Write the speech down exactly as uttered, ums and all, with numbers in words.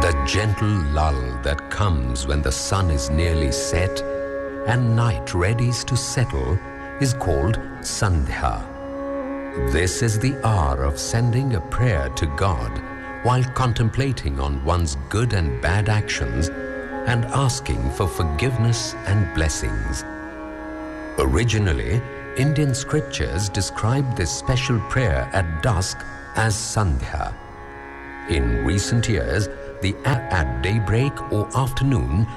The gentle lull that comes when the sun is nearly set and night readies to settle is called Sandhya. This is the hour of sending a prayer to God while contemplating on one's good and bad actions and asking for forgiveness and blessings. Originally, Indian scriptures described this special prayer at dusk as Sandhya. In recent years, the at daybreak or afternoon